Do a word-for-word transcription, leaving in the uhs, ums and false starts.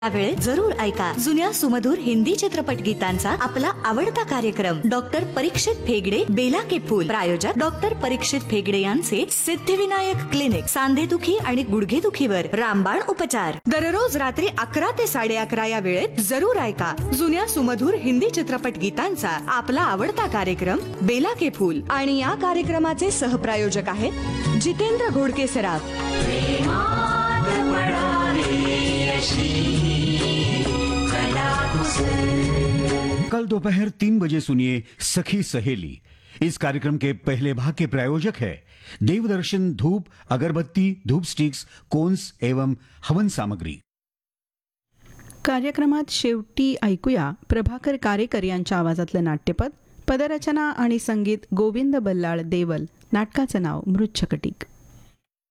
वेळेत जरूर ऐका जुन्या सुमधुर हिंदी चित्रपट गीतांचा आपला आवडता कार्यक्रम डॉक्टर परीक्षित भेगडे बेला के फूल प्रायोजक डॉक्टर परीक्षित भेगडे यांचे सिद्धिविनायक क्लिनिक सांधेदुखी आणि गुडघेदुखीवर रामबाण उपचार दररोज रात्री अकरा ते साडे अकरा या वेळेत जरूर ऐका जुन्या सुमधुर हिंदी चित्रपट गीतांचा आपला आवडता कार्यक्रम बेला के फूल आणि या कार्यक्रमाचे सहप्रायोजक आहेत जितेंद्र घोडके सराफ. कल दोपहर तीन बजे सुनिए सखी सहेली. इस कार्यक्रम के पहले भाग के प्रायोजक है देवदर्शन धूप अगरबत्ती धूप स्टिक्स कोन्स एवं हवन सामग्री. कार्यक्रमात शेवटी ऐकूया प्रभाकर कारेकर यांच्या आवाजातलं नाट्यपद. पदरचना आणि संगीत गोविंद बल्लाळ देवल. नाटकाचं नाव मृच्छकटिक.